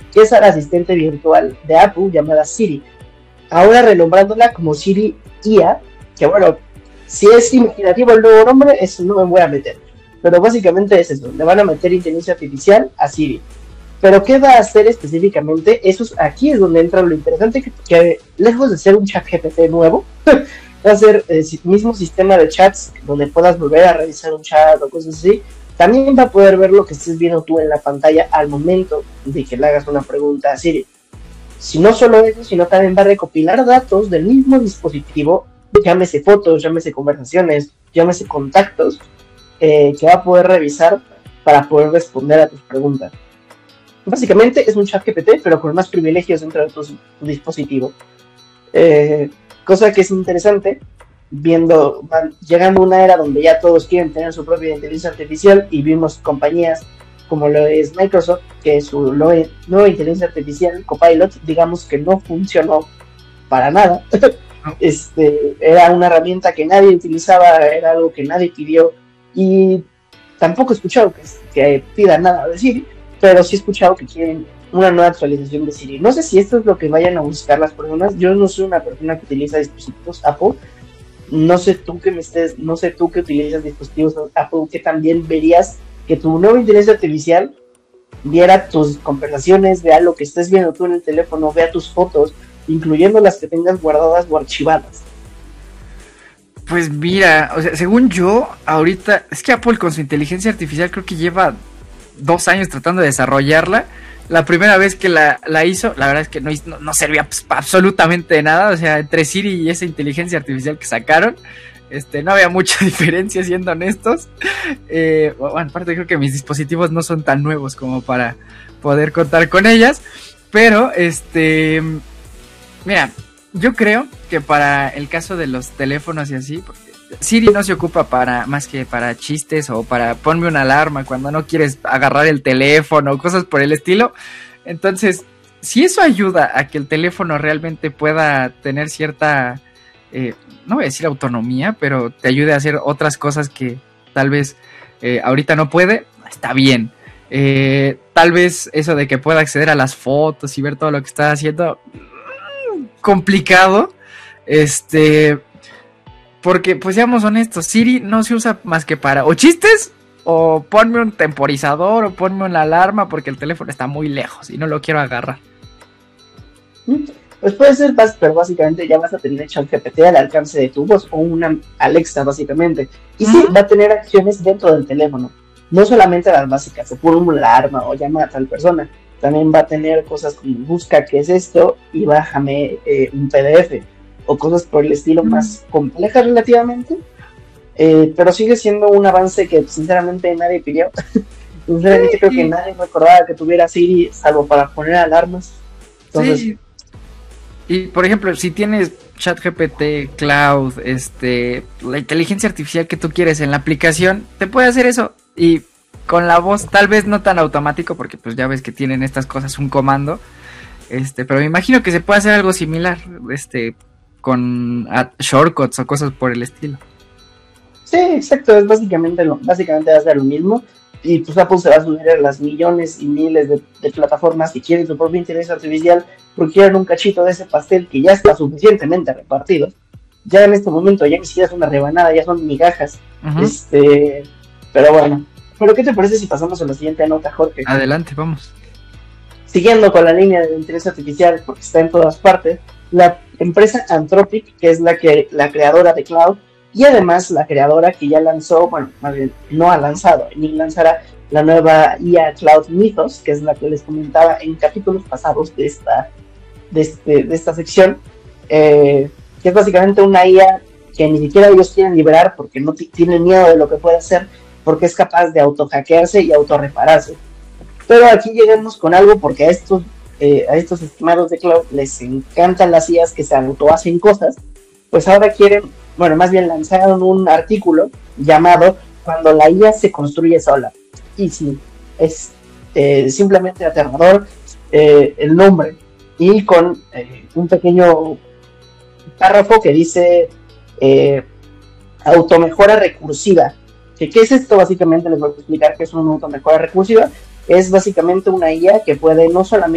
que es la asistente virtual de Apple llamada Siri. Ahora renombrándola como Siri IA, que bueno, si es imaginativo el nuevo nombre, eso no me voy a meter. Pero básicamente es eso, le van a meter inteligencia artificial a Siri. Pero ¿qué va a hacer específicamente? Aquí es donde entra lo interesante, que lejos de ser un chat GPT nuevo, va a ser el mismo sistema de chats donde puedas volver a revisar un chat o cosas así. También va a poder ver lo que estés viendo tú en la pantalla al momento de que le hagas una pregunta a Siri. Si no solo eso, sino también va a recopilar datos del mismo dispositivo, llámese fotos, llámese conversaciones, llámese contactos, que va a poder revisar para poder responder a tus preguntas. Básicamente es un chat GPT, pero con más privilegios dentro de tu dispositivo. Cosa que es interesante, llegando a una era donde ya todos quieren tener su propia inteligencia artificial, y vimos compañías como lo es Microsoft, que su nueva inteligencia artificial, Copilot, digamos que no funcionó para nada. Era una herramienta que nadie utilizaba, era algo que nadie pidió, y tampoco he escuchado que pidan nada de Siri, pero sí he escuchado que quieren una nueva actualización de Siri. No sé si esto es lo que vayan a buscar las personas. Yo no soy una persona que utiliza dispositivos Apple. No sé tú que utilizas dispositivos Apple, que también verías que tu nueva inteligencia artificial viera tus conversaciones, vea lo que estés viendo tú en el teléfono, vea tus fotos, incluyendo las que tengas guardadas o archivadas. Pues mira, o sea, según yo, ahorita, es que Apple con su inteligencia artificial creo que lleva 2 años tratando de desarrollarla. La primera vez que la hizo, la verdad es que no servía pues, absolutamente de nada. O sea, entre Siri y esa inteligencia artificial que sacaron, no había mucha diferencia, siendo honestos. Bueno, aparte creo que mis dispositivos no son tan nuevos como para poder contar con ellas. Pero, mira, yo creo que para el caso de los teléfonos y así, Siri no se ocupa más que para chistes o para ponme una alarma cuando no quieres agarrar el teléfono o cosas por el estilo. Entonces, si eso ayuda a que el teléfono realmente pueda tener cierta, no voy a decir autonomía, pero te ayude a hacer otras cosas que tal vez ahorita no puede, está bien. Tal vez eso de que pueda acceder a las fotos y ver todo lo que está haciendo, complicado. Porque, pues seamos honestos, Siri no se usa más que para o chistes, o ponme un temporizador, o ponme una alarma, porque el teléfono está muy lejos y no lo quiero agarrar. Pues puede ser, pero básicamente ya vas a tener ChatGPT al alcance de tu voz, o una Alexa básicamente. Y sí, va a tener acciones dentro del teléfono, no solamente las básicas, se pone una alarma o llama a tal persona. También va a tener cosas como busca qué es esto y bájame un PDF, o cosas por el estilo más complejas relativamente, pero sigue siendo un avance que sinceramente nadie pidió. Sinceramente creo que nadie recordaba que tuviera Siri, salvo para poner alarmas. Entonces, sí. Y por ejemplo, si tienes ChatGPT, Cloud, la inteligencia artificial que tú quieres en la aplicación, te puede hacer eso. Y con la voz, tal vez no tan automático, porque pues ya ves que tienen estas cosas un comando, pero me imagino que se puede hacer algo similar, con shortcuts o cosas por el estilo. Sí, exacto, es básicamente va a ser lo mismo, y pues Apple se va a subir a las millones y miles de plataformas que quieren su propia inteligencia artificial, porque quieren un cachito de ese pastel que ya está suficientemente repartido. Ya en este momento ya ni siquiera es una rebanada, ya son migajas. Pero bueno, ¿pero qué te parece si pasamos a la siguiente nota, Jorge? Adelante, vamos. Siguiendo con la línea de inteligencia artificial, porque está en todas partes, la empresa Anthropic, que es la creadora de Cloud, y además la creadora que ya lanzó, bueno, más bien no ha lanzado, ni lanzará la nueva IA Cloud Mythos, que es la que les comentaba en capítulos pasados de esta sección, que es básicamente una IA que ni siquiera ellos quieren liberar porque no tienen miedo de lo que puede hacer, porque es capaz de autohackearse y autorrepararse. Pero aquí llegamos con algo, porque a estos estimados de Cloud les encantan las IAs que se autohacen cosas. Pues ahora más bien lanzaron un artículo llamado "Cuando la IA se construye sola". Y sí, es simplemente aterrador el nombre, y con un pequeño párrafo que dice automejora recursiva. ¿Qué es esto? Básicamente les voy a explicar qué es una automejora recursiva. Es básicamente una IA que puede no solamente